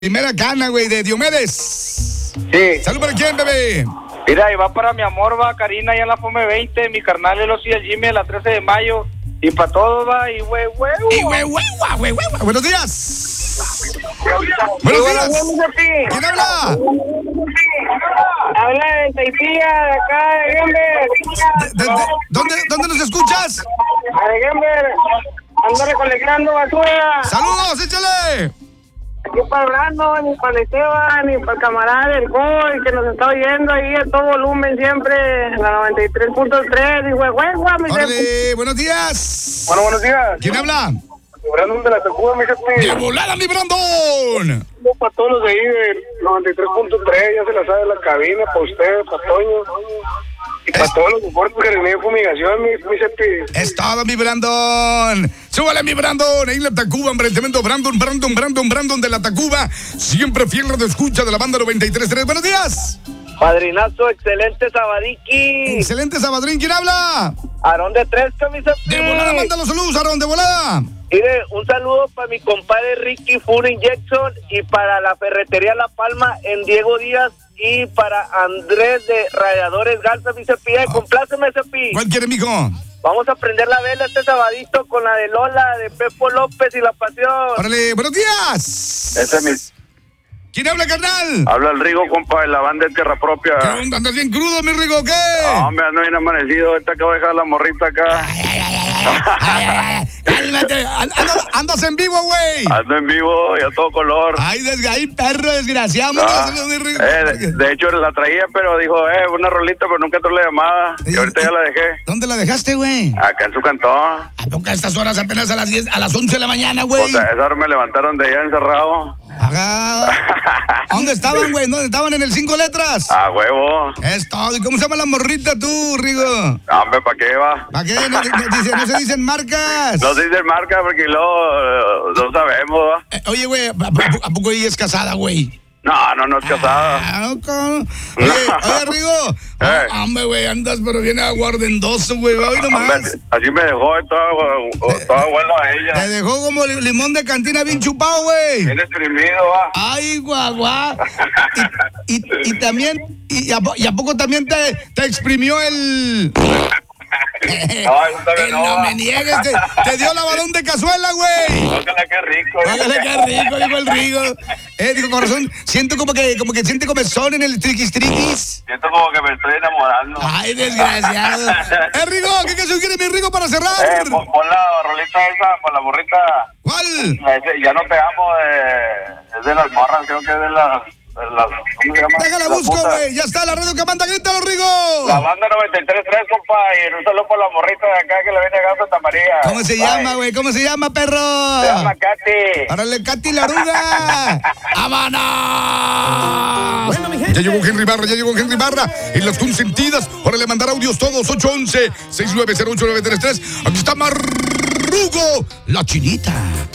Primera cana, güey, de Diomedes. Sí. ¿Salud para quién, bebé? Mira, y va para mi amor, va Karina, allá en la FOME 20, mi carnal Elosi y el Jimmy a la 13 de mayo. Y para todos va, y güey. Buenos días. Buenos días. ¿Quién habla? Habla de Taipilla, de acá de Gember. ¿Dónde nos escuchas? De Gember. Ando recolectando basura. ¡Saludos, échale! Aquí para el Brandon, y para el Esteban, y para el camarada del Coy, que nos está oyendo ahí a todo volumen siempre, en la 93.3, y güey, ¡Órale! ¡Buenos días! Bueno, buenos días. ¿Quién habla? Brandon de la Tacuba, mi jefe. ¡De volada, mi Brandon! Para todos los de ahí del 93.3, ya se la sabe la cabina, para usted, para Toño. Y para todos los deportes que le fumigación, mi jefe. Es todo, mi Brandon. ¡Súbale, mi Brandon! Ahí en la Tacuba, hombre, tremendo Brandon de la Tacuba. Siempre fiel de escucha de la banda 93.3. ¡Buenos días! Padrinazo, excelente Sabadiki. Excelente Sabadrín. ¿Quién habla? Aarón de Tresca, mi jefe. De volada, manda los saludos, Aarón, de volada. Mire, un saludo para mi compadre Ricky Food Injection y para la ferretería La Palma en Diego Díaz y para Andrés de Radiadores Garza, mi jefe. Compláceme, jefe. ¿Cuál quiere, mijo? Vamos a prender la vela este sabadito con la de Lola, de Pepo López y La Pasión. ¡Órale! ¡Buenos días! Ese es mi... ¿Quién habla, carnal? Habla el Rigo, compa, de la banda de Tierra Propia. ¿Qué onda? ¿Andas bien crudo, mi Rigo? ¿Qué? Hombre, ando bien amanecido. Ahorita acabo de dejar la morrita acá. Cálmate. Andas en vivo, güey. Ando en vivo y a todo color. Ay, perro desgraciado. Mi Rigo. De hecho, la traía, pero dijo, una rolita, pero nunca entró la llamada. Y ahorita ya la dejé. ¿Dónde la dejaste, güey? Acá en su cantón. ¿A poco a estas horas apenas a las 10, a las 11 de la mañana, güey? O sea, esa hora me levantaron de allá encerrado. ¿Dónde estaban, güey? ¿Dónde estaban? ¿En el 5 letras? A huevo. Es todo. ¿Y cómo se llama la morrita tú, Rigo? Hombre, ¿para qué va? ¿Para qué? No se dicen marcas. No se dice marca porque luego no sabemos, ¿va? Oye, güey, ¿a poco ella es casada, güey? No es casada. Oye, Rigo. Hombre, güey, andas pero bien aguardendoso, güey. Hoy nomás. Hombre, así me dejó todo bueno a ella. Te dejó como limón de cantina bien chupado, güey. Bien exprimido, va. Ay, guagua. Y también, ¿y a poco también te exprimió el... No me niegues, te dio lavadón de cazuela, güey. Ójala, qué rico. Ójala, qué rico, dijo el Rigo. Digo, corazón, siento como que siente comezón en el triquis. Siento como que me estoy enamorando. Ay, desgraciado. Rigo, ¿qué canción quiere mi Rigo para cerrar? Pon la rolita esa, con la morrita. ¿Cuál? Ya no te amo, es de las morras, creo que es de las ¿cómo se llama? Déjala, busco, güey. Ya está, la radio que manda, grítalo, Rigo. La banda 93.3, compa, y un saludo por la morrita de acá que le viene a Santa María. ¿Cómo se llama, güey? ¿Cómo se llama, perro? Se llama Katy. ¡Árale, Katy Laruga! ¡Vámonos! Ya llegó Henry Barra en las consentidas. Órale, mandar audios todos, 811-690-8933. Aquí está Marrugo, la chinita.